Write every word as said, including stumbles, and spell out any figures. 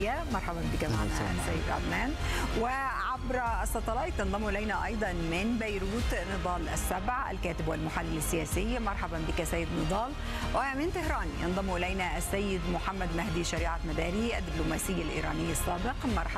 مرحبا بك معنا السيد عدنان. وعبر الساتلايت تنضم الينا ايضا من بيروت نضال السبع الكاتب والمحلل السياسي. مرحبا بك سيد نضال. ومن طهران ينضم الينا السيد محمد مهدي شريعة مداري الدبلوماسي الايراني السابق. مرحبا